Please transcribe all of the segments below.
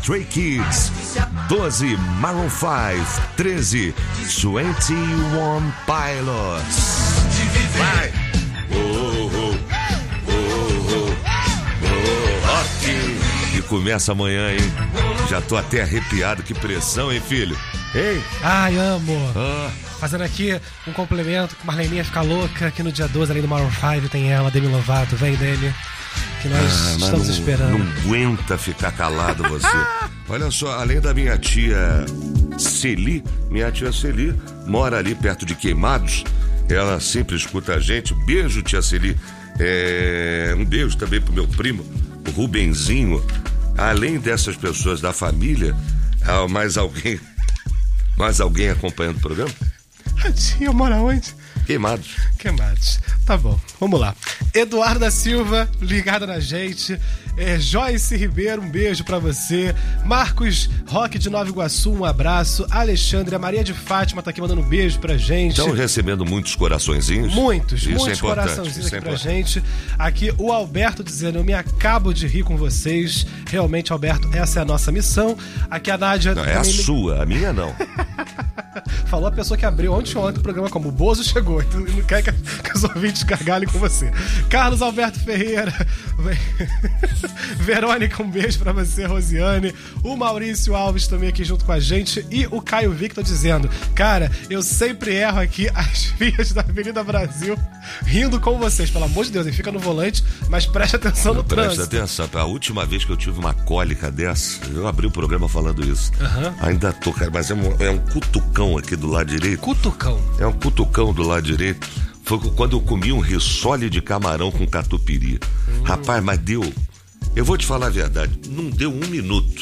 Stray Kids. 12, Maroon 5. 13, 21 Pilots. Vai! Rock! E começa amanhã, hein? Já tô até arrepiado, que pressão, hein, filho? Ei! Ai, amo! Fazendo aqui um complemento, que Marleninha fica louca, que no dia 12, além do Maroon 5, tem ela, Demi Lovato, vem Demi, que nós estamos esperando. Não aguenta ficar calado você. Olha só, além da minha tia Celi, mora ali perto de Queimados, ela sempre escuta a gente. Beijo, tia Celi. Um beijo também pro meu primo, o Rubenzinho. Além dessas pessoas da família, há mais alguém acompanhando o programa? A tia mora onde? Queimados. Tá bom, vamos lá. Eduarda Silva, ligada na gente. Joyce Ribeiro, um beijo pra você. Marcos Roque de Nova Iguaçu, um abraço. Alexandre, a Maria de Fátima tá aqui mandando um beijo pra gente. Estão recebendo muitos coraçõezinhos? Muitos coraçõezinhos aqui pra gente. Aqui o Alberto dizendo, eu me acabo de rir com vocês. Realmente, Alberto, essa é a nossa missão. Aqui a Nádia... Não, é a sua, a minha não. Falou a pessoa que abriu ontem o programa como o Bozo chegou, então não quer que os ouvintes gargalhem com você. Carlos Alberto Ferreira, Verônica, um beijo pra você, Rosiane. O Maurício Alves também aqui junto com a gente. E o Caio Victor dizendo, cara, eu sempre erro aqui as vias da Avenida Brasil, rindo com vocês. Pelo amor de Deus, fica no volante, mas preste atenção no trânsito. Presta atenção, a última vez que eu tive uma cólica dessa, eu abri o programa falando isso. Ainda tô, cara, mas é um cutucão aqui do lado direito. Cutucão? É um cutucão do lado direito. Foi quando eu comi um rissole de camarão com catupiry. Rapaz, mas deu... Eu vou te falar a verdade, não deu 1 minuto.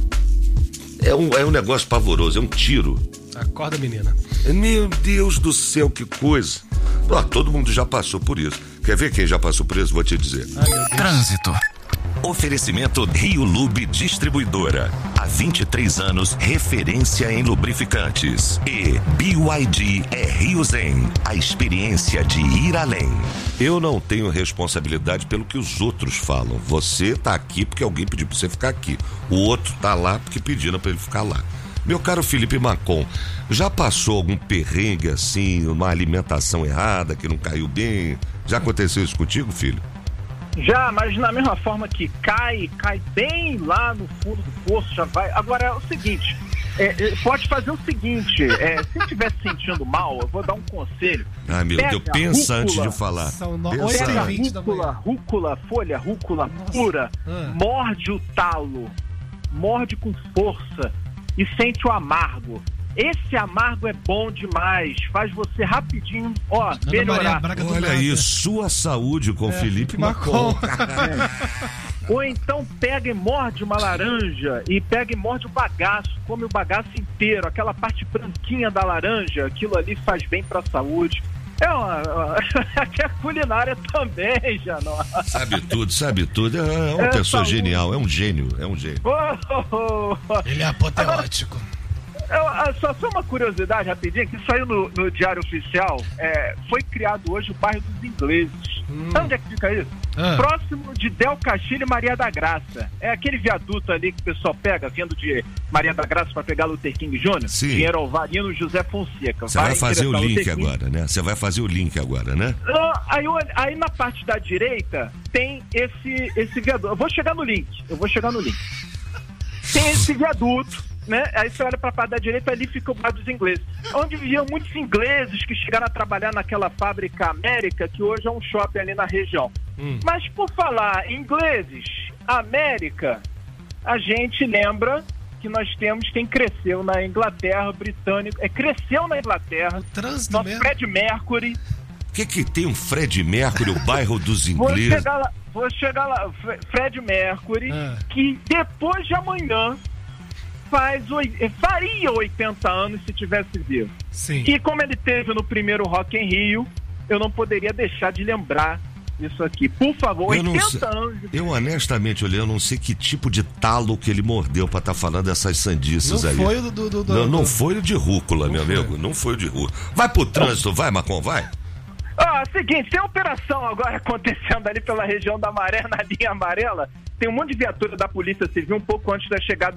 É um negócio pavoroso, é um tiro. Acorda, menina. Meu Deus do céu, que coisa. Todo mundo já passou por isso. Quer ver quem já passou por isso? Vou te dizer. Trânsito. Oferecimento Rio Lube Distribuidora. Há 23 anos, referência em lubrificantes. E BYD é Rio Zen, a experiência de ir além. Eu não tenho responsabilidade pelo que os outros falam. Você tá aqui porque alguém pediu pra você ficar aqui. O outro tá lá porque pediram pra ele ficar lá. Meu caro Felipe Macon, já passou algum perrengue assim, uma alimentação errada que não caiu bem? Já aconteceu isso contigo, filho? Já, mas na mesma forma que cai bem lá no fundo do poço, já vai. Agora é o seguinte, pode fazer o seguinte, se estiver se sentindo mal, eu vou dar um conselho. Ai, meu Deus, pensa antes de falar. Pega rúcula pura, morde o talo, morde com força e sente o amargo. Esse amargo é bom demais, faz você rapidinho, melhorar. Olha aí, sua saúde com Felipe Macon. Ou então pega e morde uma laranja e pega e morde o bagaço, come o bagaço inteiro, aquela parte branquinha da laranja, aquilo ali faz bem pra saúde. Até a culinária também, Janó. Sabe tudo. É uma pessoa genial, é um gênio. Ele é apoteótico. Só uma curiosidade rapidinho, que saiu no Diário Oficial, foi criado hoje o bairro dos Ingleses. Sabe onde é que fica isso? Próximo de Del Castilho e Maria da Graça. É aquele viaduto ali que o pessoal pega, vindo de Maria da Graça para pegar Luther King Jr. Sim. Dinheiro Alvarino José Fonseca. Você vai fazer o link agora, né? Você vai fazer o link agora, né? Aí na parte da direita tem esse viaduto. Eu vou chegar no link. Tem esse viaduto, né? Aí você olha pra parte da direita, ali fica o bairro dos Ingleses, onde viviam muitos ingleses que chegaram a trabalhar naquela fábrica América, que hoje é um shopping ali na região. Mas por falar em ingleses, América, a gente lembra que nós temos quem cresceu na Inglaterra, britânico, cresceu na Inglaterra, nosso Fred Mercury. O que tem um Fred Mercury, o bairro dos ingleses? Vou chegar lá, Fred Mercury, que depois de amanhã faria 80 anos se tivesse vivo. Sim. E como ele teve no primeiro Rock in Rio, eu não poderia deixar de lembrar isso aqui. Por favor, 80 anos. Eu honestamente, eu não sei que tipo de talo que ele mordeu pra estar falando essas sandices aí. Não foi o de rúcula, meu amigo. Não foi o de rúcula. Vai pro trânsito, vai, Macon, vai. Seguinte, tem operação agora acontecendo ali pela região da Maré, na linha amarela. Tem um monte de viatura da Polícia Civil um pouco antes da chegada